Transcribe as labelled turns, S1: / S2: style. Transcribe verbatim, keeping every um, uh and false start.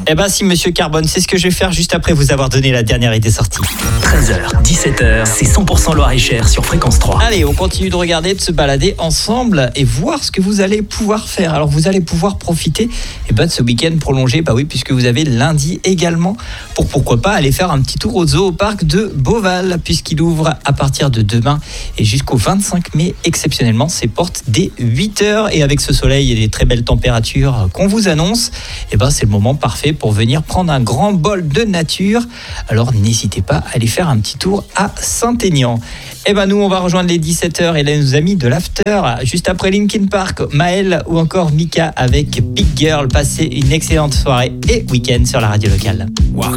S1: Eh ben si Monsieur Carbone, c'est ce que je vais faire juste après vous avoir donné la dernière idée sortie.
S2: treize heures, dix-sept heures, c'est cent pour cent Loir-et-Cher sur Fréquence trois.
S1: Allez, on continue de regarder, de se balader ensemble et voir ce que vous allez pouvoir faire. Alors vous allez pouvoir profiter eh ben, de ce week-end prolongé, bah oui, puisque vous avez lundi également, pour pourquoi pas aller faire un petit tour au zoo au parc de Beauval, puisqu'il ouvre à partir de demain et jusqu'au vingt-cinq mai, exceptionnellement, ses portes dès huit heures. Et avec ce soleil et les très belles températures qu'on vous annonce, eh ben, c'est le moment parfait pour venir prendre un grand bol de nature. Alors n'hésitez pas à aller faire un petit tour à Saint-Aignan. Et ben nous on va rejoindre les dix-sept heures et là nos amis de l'After, juste après Linkin Park, Maël ou encore Mika avec Big Girl. Passez une excellente soirée et week-end sur la radio locale.
S2: Wow.